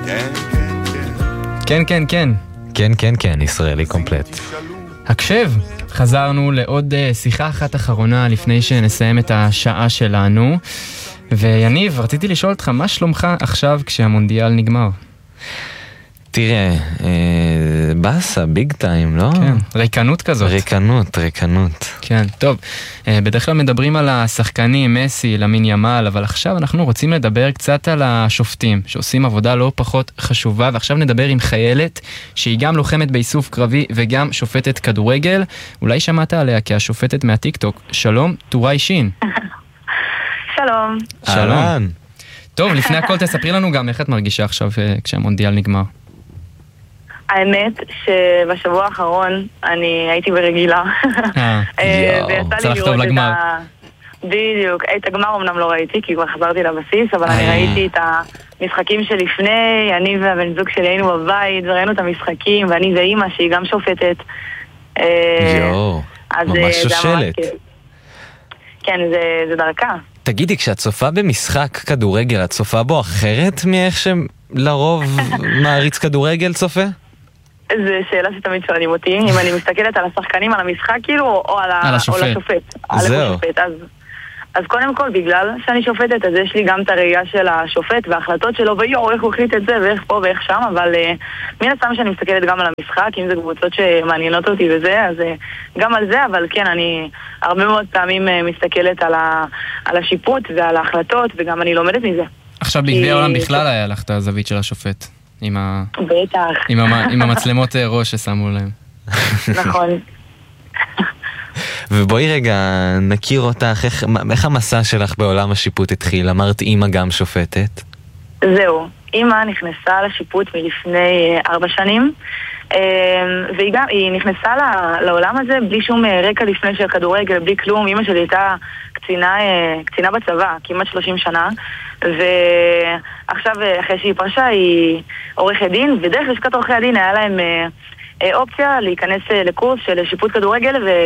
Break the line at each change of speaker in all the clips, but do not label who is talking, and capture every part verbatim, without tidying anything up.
כן, כן, כן.
כן, כן, כן, ישראלי קומפלט.
הקשב, חזרנו לעוד שיחה אחת אחרונה לפני שנסיים את השעה שלנו. ויניב, רציתי לשאול אותך, מה שלומך עכשיו כשהמונדיאל נגמר?
תראה, אה, בסה, ביג טיים, לא?
כן, ריקנות כזאת.
ריקנות, ריקנות.
כן, טוב. אה, בדרך כלל מדברים על השחקנים, מסי, למין ימל, אבל עכשיו אנחנו רוצים לדבר קצת על השופטים, שעושים עבודה לא פחות חשובה, ועכשיו נדבר עם חיילת, שהיא גם לוחמת באיסוף קרבי וגם שופטת כדורגל. אולי שמעת עליה כהשופטת מהטיקטוק. שלום, טוראי שין.
שלום.
שלום. טוב, לפני הכל תספרי לנו גם איך את מרגישה עכשיו כשהמונדיאל נגמר.
האמת שבשבוע האחרון אני הייתי ברגילה.
אה, יואו, צלח טוב לגמר.
בדיוק, את הגמר אמנם לא ראיתי כי כבר חזרתי לבסיס, אבל אני ראיתי את המשחקים שלפני, אני והבן זוג שלי היינו בבית וראינו את המשחקים, ואני ואימא שהיא גם שופטת.
יואו, ממש שושלת.
כן, זה דרכה.
תגידי, כשאת צופה במשחק כדורגל, את צופה בו אחרת מאיך שלרוב מעריץ כדורגל צופה?
זו שאלה שתמיד שואלים אותי, אם אני מסתכלת על השחקנים, על המשחק כאילו, או על השופט.
זהו.
אז קודם כל, בגלל שאני שופטת, אז יש לי גם את הראייה של השופט וההחלטות שלו, ויו, איך הוא החליט את זה, ואיך פה ואיך שם, אבל מן הסתם שאני מסתכלת גם על המשחק, אם זה קבוצות שמעניינות אותי וזה, אז גם על זה, אבל כן, אני הרבה מאוד פעמים מסתכלת על השיפוט ועל ההחלטות, וגם אני לומדת מזה.
עכשיו בגביע העולם בכלל היה לך את הזווית של השופט, עם
בטח.
עם המצלמות ראש ששמו להם.
נכון.
ובואי רגע נכיר אותך, איך, איך המסע שלך בעולם השיפוט התחיל? אמרת אמא גם שופטת?
זהו, אמא נכנסה לשיפוט מלפני ארבע שנים, והיא גם, היא נכנסה לעולם הזה בלי שום רקע לפני של כדורגל, בלי כלום. אמא שלי הייתה קצינה, קצינה בצבא, כמעט שלושים שנה, ועכשיו אחרי שהיא פרשה היא עורכת דין, ודרך לשכת עורכי הדין היה להם אופציה להיכנס לקורס של שיפוט כדורגל, ו...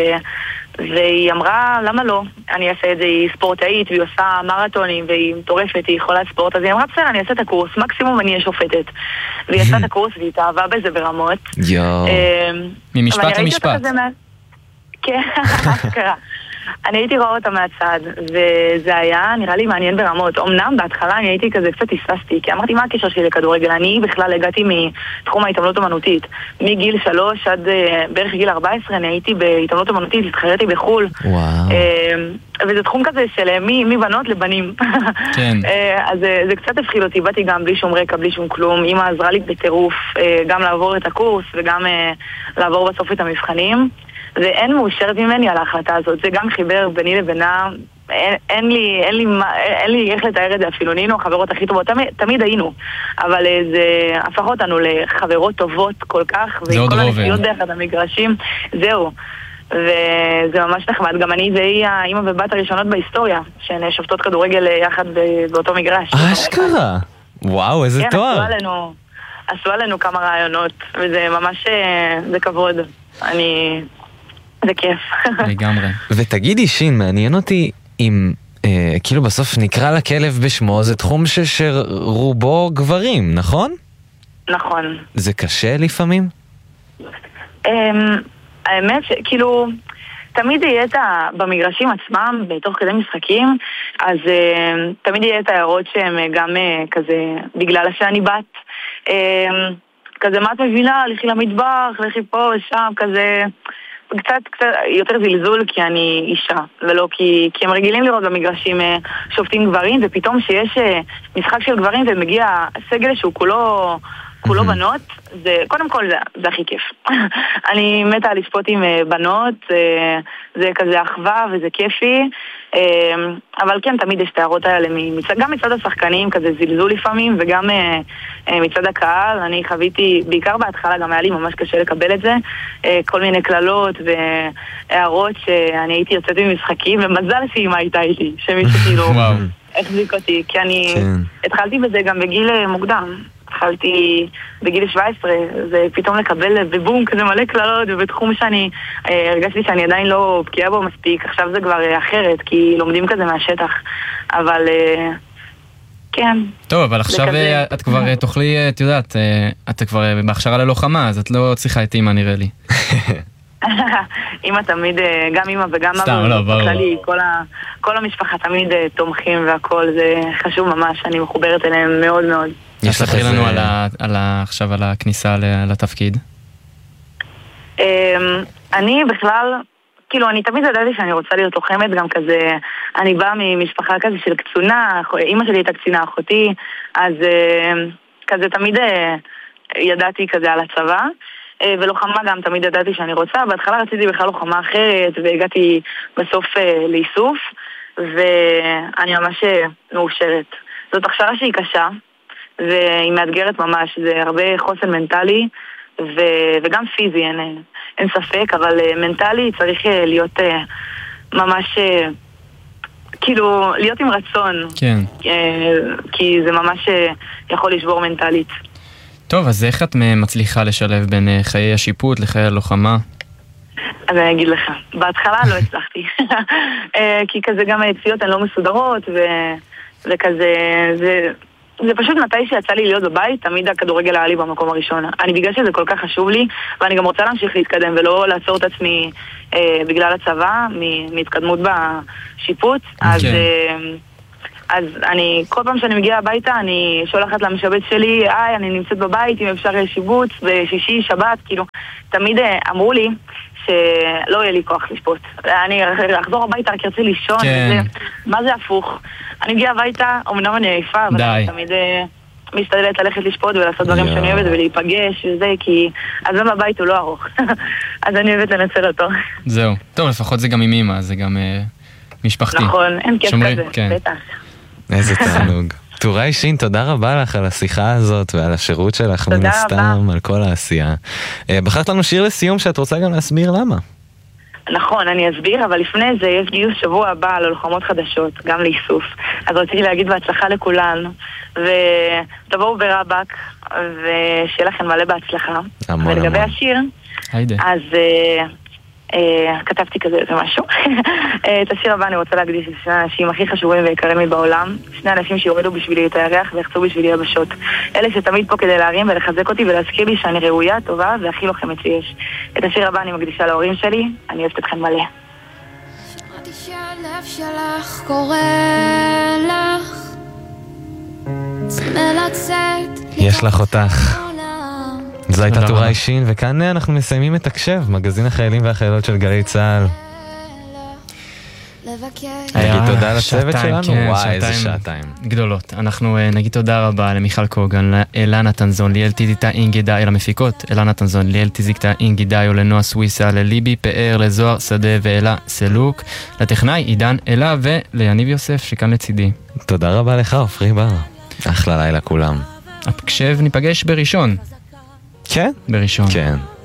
והיא אמרה, למה לא? אני אעשה את זה, היא ספורטאית, והיא עושה מרתונים, והיא מטורפת, היא יכולה ספורט, אז היא אמרה, בסדר, אני אעשה את הקורס, מקסימום אני אהיה שופטת. והיא עשה את הקורס, והיא התאהבה בזה ברמות.
יואו.
ממשפט למשפט.
כן, קרה. אני הייתי רואה אותה מהצד, וזה היה נראה לי מעניין ברמות. אמנם בהתחלה אני הייתי כזה קצת הססתי, כי אמרתי מה הקשר שלי לכדורגל. אני בכלל הגעתי מתחום ההתעמלות אמנותית. מגיל שלוש עד בערך גיל ארבע עשרה אני הייתי בהתעמלות אמנותית, התחרתי בחול.
וואו.
וזה תחום כזה של מבנות לבנים.
כן.
אז זה קצת הפחיד אותי, באתי גם בלי שום רקע, בלי שום כלום. אמא עזרה לי בטירוף, גם לעבור את הקורס וגם לעבור בסוף את המבחנים. ואין מאושרת ממני על ההחלטה הזאת, זה גם חיבר ביני לבינה, אין, אין, לי, אין, לי, אין לי איך לתאר את זה אפילו, נינו החברות הכי טובות, תמיד, תמיד היינו, אבל זה הפך אותנו לחברות טובות כל כך, ועם כל הנסיעות ביחד המגרשים, זהו, וזה ממש נחמד, גם אני והיא האמא ובת הראשונות בהיסטוריה, שהן שופטות כדורגל יחד באותו מגרש.
אשכרה, וואו, איזה תואר.
עשו עלינו, עשו עלינו כמה רעיונות, וזה ממש, זה כבוד, אני... זה כיף.
לגמרי.
ותגידי שין, מעניין אותי אם אה, כאילו בסוף נקרא לכלב בשמו, זה תחום ש- שרובו גברים, נכון?
נכון.
זה קשה לפעמים?
Um, האמת שכאילו תמיד יהיה את ה... במגרשים עצמם, בתוך כדי משחקים, אז uh, תמיד יהיה את ההערות שהן גם uh, כזה, בגלל שאני בת, uh, כזה מה את מבינה, לכי למטבח, לכי פה ושם, כזה... קצת, קצת יותר זלזול כי אני אישה, ולא כי, כי הם רגילים לראות במגרשים שופטים גברים, ופתאום שיש משחק של גברים ומגיע סגל שהוא כולו, כולו בנות, זה, קודם כל זה, זה הכי כיף. אני מתה לשפוט עם בנות, זה, זה כזה אחווה וזה כיפי, אבל כן, תמיד יש את הערות האלה, מצד, גם מצד השחקנים, כזה זלזול לפעמים, וגם מצד הקהל. אני חוויתי, בעיקר בהתחלה גם היה לי ממש קשה לקבל את זה, כל מיני כללות והערות שאני הייתי יוצאת ממשחקים, ומזל שאימא הייתה איתי, שמישהו כאילו החזיק אותי, כי אני התחלתי בזה גם בגיל מוקדם. התחלתי בגיל שבע עשרה, זה פתאום לקבל בבום כזה מלא כללות, ובתחום שאני הרגשתי שאני עדיין לא בקיאה בו מספיק. עכשיו זה כבר אחרת, כי לומדים כזה מהשטח, אבל כן.
טוב, אבל עכשיו
כזה.
את כבר תוכלי, את יודעת, את כבר בהכשרה ללוחמה, אז את לא צריכה את אימא נראה לי.
אימא תמיד, גם אימא וגם
סתם, לא, ברור.
בכללי, כל, ה, כל המשפחה תמיד תומכים והכל, זה חשוב ממש, אני מחוברת אליהם מאוד מאוד.
יש לך לנו על ה, על ה, עכשיו על הכניסה לתפקיד.
אני בכלל, כאילו אני תמיד ידעתי שאני רוצה להיות לוחמת, גם כזה, אני באה ממשפחה כזה של קצונה, אימא שלי הייתה קצינה אחותי, אז כזה תמיד ידעתי כזה על הצבא. ולוחמה גם תמיד ידעתי שאני רוצה. בהתחלה רציתי בכלל לוחמה אחרת, והגעתי בסוף לאיסוף, ואני ממש מאושרת. זאת הכשרה שהיא קשה, והיא מאתגרת ממש, זה הרבה חוסן מנטלי, ו... וגם פיזי, אין, אין ספק, אבל מנטלי צריך להיות ממש, כאילו, להיות עם רצון.
כן.
כי זה ממש יכול לשבור מנטלית.
טוב, אז איך את מצליחה לשלב בין חיי השיפוט לחיי הלוחמה?
אז אני אגיד לך, בהתחלה לא הצלחתי. כי כזה גם היציאות הן לא מסודרות, ו- וכזה, זה, זה פשוט מתי שיצא לי להיות בבית, תמיד הכדורגל היה לי במקום הראשון. אני בגלל שזה כל כך חשוב לי, ואני גם רוצה להמשיך להתקדם, ולא לעצור את עצמי אה, בגלל הצבא, מהתקדמות בשיפוט. Okay. אז... אה, אז אני, כל פעם שאני מגיעה הביתה, אני שולחת למשבץ שלי, היי, אני נמצאת בבית, אם אפשר שיבוץ, בשישי, שבת, כאילו, תמיד אמרו לי שלא יהיה לי כוח לשפוט. אני אחזור הביתה, רק ארצה לישון,
כן.
וזה, מה זה הפוך? אני מגיעה הביתה, אמנם אני עייפה, אבל אני תמיד משתדלת ללכת לשפוט ולעשות דברים שאני אוהבת ולהיפגש וזה, כי הזמן בבית הוא לא ארוך. אז אני אוהבת לנצל אותו.
זהו. טוב, לפחות זה גם עם אמא, זה גם משפחתי.
נכון, אין כיף כזה, בטח.
איזה תענוג. טוראי שין, תודה רבה לך על השיחה הזאת ועל השירות שלך מן הסתם, על כל העשייה. בחרת לנו שיר לסיום שאת רוצה גם להסביר למה.
נכון, אני אסביר, אבל לפני זה יש גיוס שבוע הבא ללוחמות חדשות, גם לאיסוף. אז רציתי להגיד בהצלחה לכולן, ותבואו ברבק, ושיהיה לכם מלא בהצלחה.
המון
ולגבי
המון.
השיר,
היידה.
אז... Uh, כתבתי כזה איזה משהו. uh, את השיר הבא אני רוצה להקדיש לשני האנשים הכי חשובים ויקרים לי בעולם, שני אנשים שיורדו בשבילי את הירח ויחצו בשבילי יבשות, אלה שתמיד פה כדי להרים ולחזק אותי ולהזכיר לי שאני ראויה, טובה והכי לוחמת שיש. את השיר הבא אני מקדישה להורים שלי, אני אוהבת אתכם מלא.
שמעתי שהלב שלך קורא לך, צמא לצאת,
יש לך אותך. זו הייתה טוראי שין, וכאן אנחנו מסיימים את הקשב, מגזין החיילים והחיילות של גלי צהל. נגיד תודה לצוות שלנו, וואי איזה שעתיים
גדולות. אנחנו נגיד תודה רבה למיכל קוגן, לאלנה תנזון, ליאל טיזיקטה אינגידה, אל המפיקות, אלנה תנזון, ליאל טיזיקטה אינגידה, לנועה סוויסה, לליבי פאר, לזוהר שדה ואלה סלוק, לטכנאי עידן אלה וליניב יוסף שכאן לצידי.
תודה רבה לך אופרי בר, אחלה לילה כולם.
הקשב ניפגש בראשון.
כן?
בראשון.
כן.